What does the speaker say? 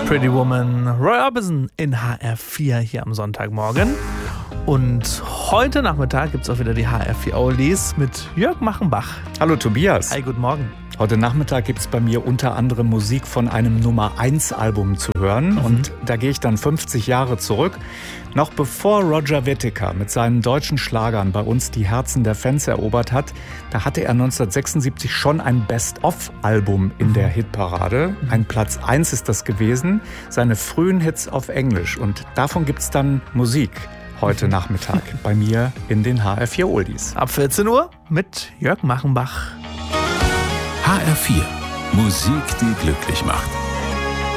Pretty Woman, Roy Orbison in HR4 hier am Sonntagmorgen. Und heute Nachmittag gibt es auch wieder die HR4 Oldies mit Jörg Machenbach. Hallo Tobias. Hi, guten Morgen. Heute Nachmittag gibt es bei mir unter anderem Musik von einem Nummer-1-Album zu hören. Und da gehe ich dann 50 Jahre zurück. Noch bevor Roger Whittaker mit seinen deutschen Schlagern bei uns die Herzen der Fans erobert hat, da hatte er 1976 schon ein Best-of-Album in der Hitparade. Ein Platz 1 ist das gewesen, seine frühen Hits auf Englisch. Und davon gibt es dann Musik heute Nachmittag bei mir in den HR4 Oldies. Ab 14 Uhr mit Jörg Machenbach. HR4, Musik, die glücklich macht.